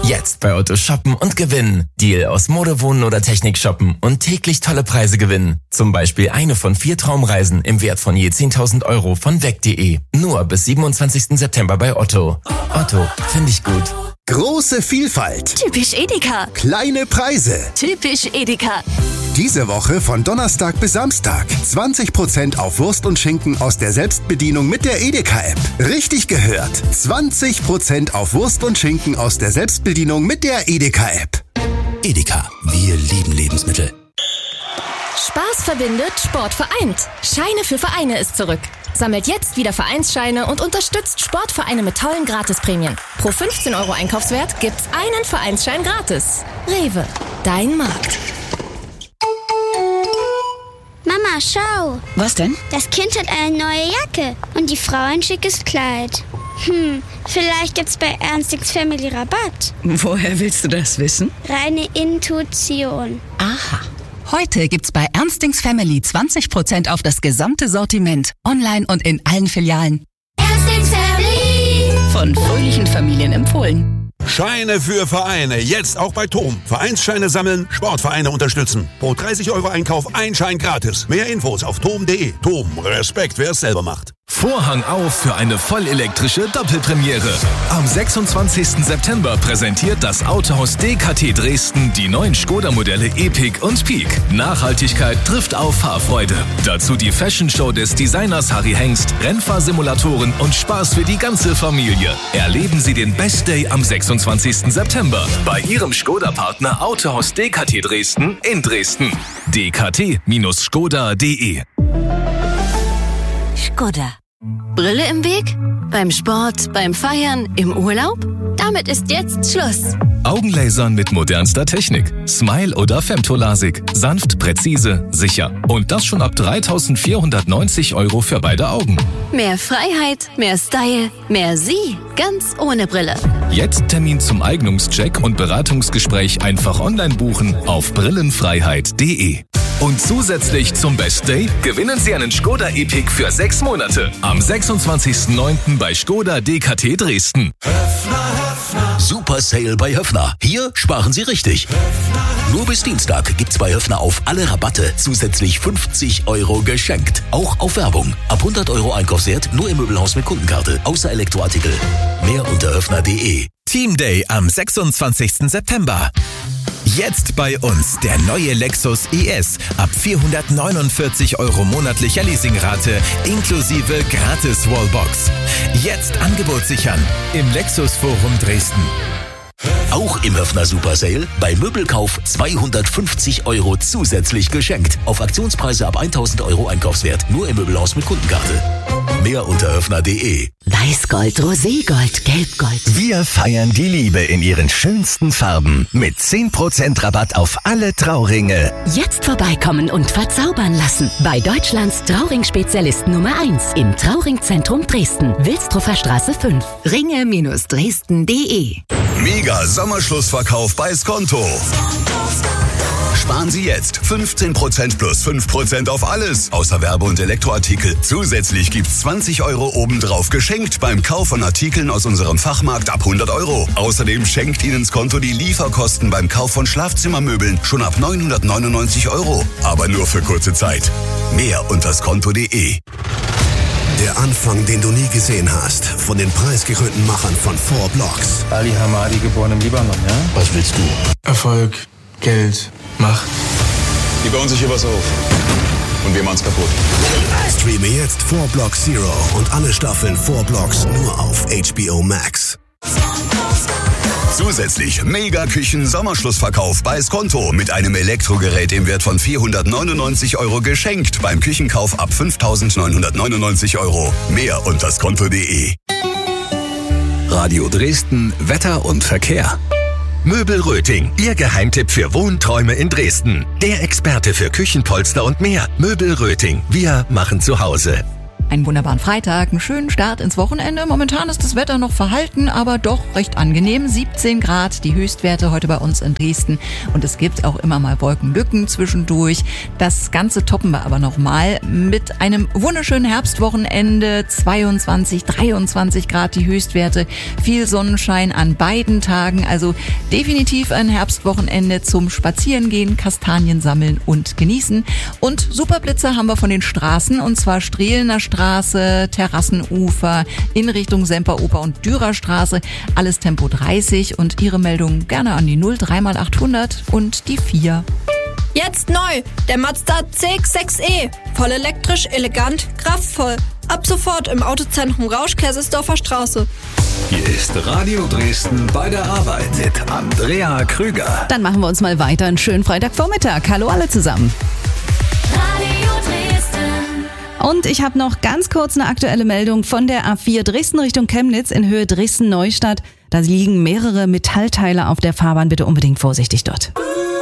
Jetzt bei Otto shoppen und gewinnen. Deal aus Mode, Wohnen oder Technik shoppen und täglich tolle Preise gewinnen. Zum Beispiel eine von 4 Traumreisen im Wert von je 10.000 € von weg.de. Nur bis 27. September bei Otto. Otto, finde ich gut. Große Vielfalt. Typisch Edeka. Kleine Preise. Typisch Edeka. Diese Woche von Donnerstag bis Samstag. 20% auf Wurst und Schinken aus der Selbstbedienung mit der Edeka-App. Richtig gehört. 20% auf Wurst und Schinken aus der Selbstbedienung mit der Edeka-App. Edeka, wir lieben Lebensmittel. Spaß verbindet, Sport vereint. Scheine für Vereine ist zurück. Sammelt jetzt wieder Vereinsscheine und unterstützt Sportvereine mit tollen Gratisprämien. Pro 15 € Einkaufswert gibt's einen Vereinsschein gratis. Rewe, dein Markt. Mama, schau. Was denn? Das Kind hat eine neue Jacke und die Frau ein schickes Kleid. Vielleicht gibt's bei Ernstings Family Rabatt. Woher willst du das wissen? Reine Intuition. Aha. Heute gibt's bei Ernstings Family 20% auf das gesamte Sortiment. Online und in allen Filialen. Ernstings Family. Von fröhlichen Familien empfohlen. Scheine für Vereine, jetzt auch bei TOM. Vereinsscheine sammeln, Sportvereine unterstützen. Pro 30 € Einkauf ein Schein gratis. Mehr Infos auf tom.de. TOM, Respekt, wer es selber macht. Vorhang auf für eine vollelektrische Doppelpremiere. Am 26. September präsentiert das Autohaus DKT Dresden die neuen Skoda-Modelle Epic und Peak. Nachhaltigkeit trifft auf Fahrfreude. Dazu die Fashion-Show des Designers Harry Hengst, Rennfahrsimulatoren und Spaß für die ganze Familie. Erleben Sie den Best Day am 26. September bei Ihrem Skoda-Partner Autohaus DKT Dresden in Dresden. dkt-skoda.de. Skoda. Brille im Weg? Beim Sport, beim Feiern, im Urlaub? Damit ist jetzt Schluss. Augenlasern mit modernster Technik. Smile oder Femtolasik. Sanft, präzise, sicher. Und das schon ab 3.490 € für beide Augen. Mehr Freiheit, mehr Style, mehr Sie. Ganz ohne Brille. Jetzt Termin zum Eignungscheck und Beratungsgespräch einfach online buchen auf brillenfreiheit.de. Und zusätzlich zum Best Day gewinnen Sie einen Skoda Epic für 6 Monate. Am 26.09. bei Skoda DKT Dresden. Super Sale bei Höffner. Hier sparen Sie richtig. Nur bis Dienstag gibt's bei Höffner auf alle Rabatte zusätzlich 50 € geschenkt. Auch auf Werbung. Ab 100 € Einkaufswert nur im Möbelhaus mit Kundenkarte. Außer Elektroartikel. Mehr unter höffner.de. Team Day am 26. September. Jetzt bei uns der neue Lexus ES ab 449 € monatlicher Leasingrate inklusive gratis Wallbox. Jetzt Angebot sichern im Lexus Forum Dresden. Auch im Höffner Super Sale bei Möbelkauf 250 € zusätzlich geschenkt. Auf Aktionspreise ab 1.000 € Einkaufswert. Nur im Möbelhaus mit Kundenkarte. Mehr unter höffner.de. Weißgold, Roségold, Gelbgold. Wir feiern die Liebe in ihren schönsten Farben mit 10% Rabatt auf alle Trauringe. Jetzt vorbeikommen und verzaubern lassen. Bei Deutschlands Trauring-Spezialist Nummer 1 im Trauringzentrum Dresden. Wilsdruffer Straße 5. Ringe-Dresden.de. Mega Sommerschlussverkauf bei Skonto. Sparen Sie jetzt 15% plus 5% auf alles, außer Werbe- und Elektroartikel. Zusätzlich gibt's 20 € obendrauf geschenkt beim Kauf von Artikeln aus unserem Fachmarkt ab 100 €. Außerdem schenkt Ihnen Skonto die Lieferkosten beim Kauf von Schlafzimmermöbeln schon ab 999 €. Aber nur für kurze Zeit. Mehr unter skonto.de. Der Anfang, den du nie gesehen hast. Von den preisgekrönten Machern von 4 Blocks. Ali Hamadi, geboren im Libanon, ja? Was willst du? Erfolg, Geld, Macht. Die bauen sich hier was auf. Und wir machen's kaputt. Streame jetzt 4 Blocks Zero und alle Staffeln 4 Blocks nur auf HBO Max. Zusätzlich Mega-Küchen-Sommerschlussverkauf bei Skonto mit einem Elektrogerät im Wert von 499 € geschenkt beim Küchenkauf ab 5.999 €. Mehr unter skonto.de. Radio Dresden, Wetter und Verkehr. Möbel Röting, Ihr Geheimtipp für Wohnträume in Dresden. Der Experte für Küchenpolster und mehr. Möbel Röting, wir machen zu Hause. Einen wunderbaren Freitag, einen schönen Start ins Wochenende. Momentan ist das Wetter noch verhalten, aber doch recht angenehm. 17 Grad, die Höchstwerte heute bei uns in Dresden. Und es gibt auch immer mal Wolkenlücken zwischendurch. Das Ganze toppen wir aber nochmal mit einem wunderschönen Herbstwochenende. 22, 23 Grad die Höchstwerte. Viel Sonnenschein an beiden Tagen. Also definitiv ein Herbstwochenende zum Spazierengehen, Kastanien sammeln und genießen. Und Superblitzer haben wir von den Straßen, und zwar Strehlener Straße, Terrassenufer in Richtung Semperoper und Dürerstraße. Alles Tempo 30 und Ihre Meldung gerne an die 03x800 und die 4. Jetzt neu, der Mazda CX-6e. Voll elektrisch, elegant, kraftvoll. Ab sofort im Autozentrum Rausch, Kaisersdorfer Straße. Hier ist Radio Dresden bei der Arbeit mit Andrea Krüger. Dann machen wir uns mal weiter. Einen schönen Freitagvormittag. Hallo alle zusammen. Radio Dresden. Und ich habe noch ganz kurz eine aktuelle Meldung von der A4 Dresden Richtung Chemnitz in Höhe Dresden-Neustadt. Da liegen mehrere Metallteile auf der Fahrbahn. Bitte unbedingt vorsichtig dort.